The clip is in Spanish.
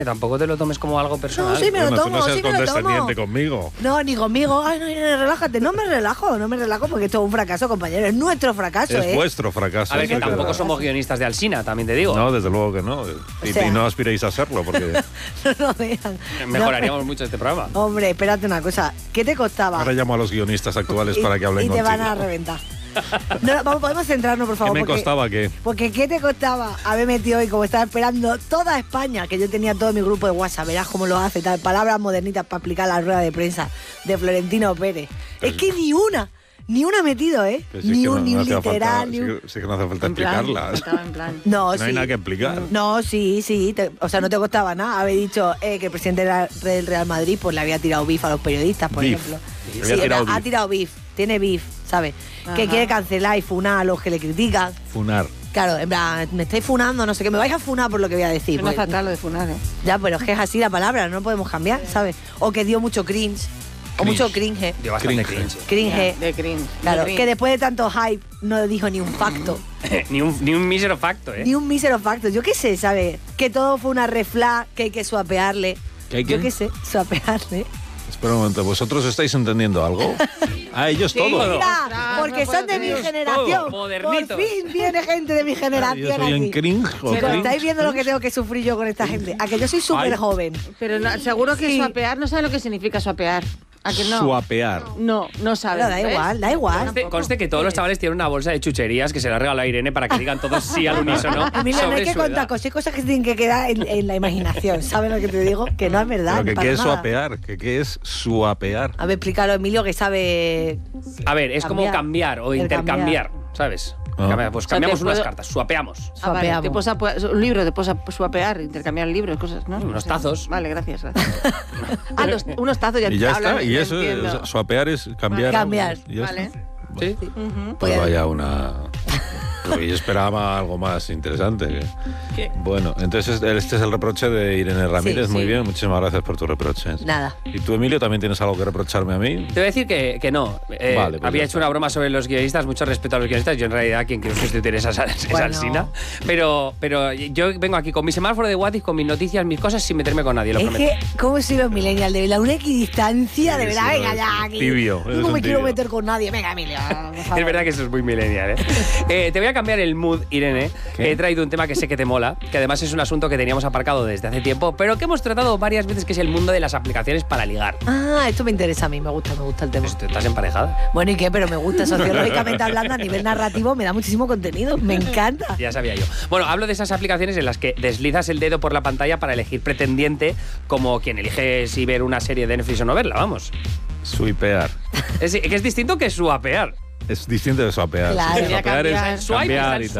Tampoco te lo tomes como algo personal. No, sí me lo tomo, tú no seas sí me lo tomo. condescendiente conmigo. No, ni conmigo. Ay, no, relájate. No me relajo porque esto es un fracaso, compañero. Es nuestro fracaso, Es vuestro fracaso. A ver, que eso es tampoco verdad. somos guionistas de Alsina, también te digo. No, desde luego que no. Y no aspiréis a serlo, porque No lo vean. Mejoraríamos mucho este programa. Hombre, espérate una cosa. ¿Qué te costaba? ahora llamo a los guionistas actuales para que hablen y te contigo. van a reventar. No, podemos centrarnos, por ¿Qué favor. me costaba qué? Porque ¿qué te costaba haber metido hoy, como estaba esperando toda España, que yo tenía todo mi grupo de WhatsApp, verás cómo lo hace, tal, palabras modernitas para aplicar la rueda de prensa de Florentino Pérez? Es que ni una he metido, ¿eh? Pero si Ni es que un, ni un hacía literal, falta, ni un... sí que no hace falta En plan, explicarlas. estaba en plan. No, No sí. hay nada que explicar. No, sí. O sea, no te costaba nada haber dicho que el presidente del Real Madrid pues le había tirado beef a los periodistas, por Beef. ejemplo. Le había tirado ha beef. tirado beef. Tiene beef, ¿sabes? Que Ajá. quiere cancelar y funar a los que le critican. Funar. Claro, en plan, me estáis funando, no sé qué, me vais a funar por lo que voy a decir. Suena Pues, fatal lo de funar, ¿eh? ya, pero es que es así la palabra, no podemos cambiar, ¿sabes? O que dio mucho cringe. O mucho cringe. Dio bastante Cringe. cringe. Cringe. De cringe. Claro, De cringe. que después de tanto hype no dijo ni un facto. ni un mísero facto, ¿eh? Ni un mísero facto. Yo qué sé, ¿sabes? Que todo fue una refla, que hay que suapearle. ¿Que hay que? Yo qué sé, suapearle. Espera un momento, ¿vosotros estáis entendiendo algo? A ellos Sí. todos. Mira, Ostras, porque no son de puedo mi creer. generación. Todo, modernitos. Por fin viene gente de mi generación Yo soy aquí. en cringe. o Chicos, cringe. ¿estáis viendo lo que tengo que sufrir yo con esta gente? A que yo soy súper Ay. joven. Pero seguro que Sí. swapear, no sabe lo que significa swapear. ¿A que no? Suapear. No sabe. Pero da igual, da igual. Conste que todos los chavales tienen una bolsa de chucherías que se la regaló a Irene para que digan todos sí al unísono. Emilio, no hay sobre que su contar edad. cosas, hay cosas que se tienen que quedar en la imaginación. ¿Sabes lo que te digo? Que no es verdad. Pero que para qué es nada. suapear, que qué es suapear. A ver, explícalo, Emilio, que sabe. A ver, es como cambiar o intercambiar, ¿sabes? Pues O sea, cambiamos te unas puedo- cartas, suapeamos. Ah, vale. Suapeamos. Te puedes un libro, te puedes swapear, intercambiar libros, cosas, ¿no? Unos tazos. Vale, gracias. unos tazos ya Y ya hablan, está, y ya eso, entiendo. suapear es cambiar. Cambiar. Y ya Vale. está. Sí. Ujú. Pues vaya una... Porque yo esperaba algo más interesante. ¿Qué? Bueno, entonces este es el reproche de Irene Ramírez. Sí, Muy sí. bien, muchísimas gracias por tus reproches. Nada. ¿Y tú, Emilio, también tienes algo que reprocharme a mí? Te voy a decir que no. Vale, pues había ya hecho está. una broma sobre los guionistas, mucho respeto a los guionistas. Yo en realidad quien quiero sustituir es Bueno. Alsina. Pero yo vengo aquí con mi semáforo de What y con mis noticias, mis cosas, sin meterme con nadie, lo Es prometo. que, ¿cómo soy los millennials? De verdad, una equidistancia, de Sí, verdad, sí, venga no, ya aquí. tibio, eres No un me quiero tibio. meter con nadie. Venga, Emilio. por favor. Es verdad que eso es muy millennial, ¿eh? Te voy a cambiar el mood, Irene. ¿Qué? He traído un tema que sé que te mola, que además es un asunto que teníamos aparcado desde hace tiempo, pero que hemos tratado varias veces, que es el mundo de las aplicaciones para ligar. Ah, esto me interesa a mí, me gusta el tema. Pues tú estás emparejada. Bueno, ¿y qué? Pero me gusta, sociológicamente hablando, a nivel narrativo, me da muchísimo contenido. Me encanta. Ya sabía yo. Bueno, hablo de esas aplicaciones en las que deslizas el dedo por la pantalla para elegir pretendiente, como quien elige si ver una serie de Netflix o no verla, vamos. Swipear. Que es distinto que suapear. Es distinto de swapear. Claro. Sí, Sería swapear es cambiar. Swipe cambiar es y el tal.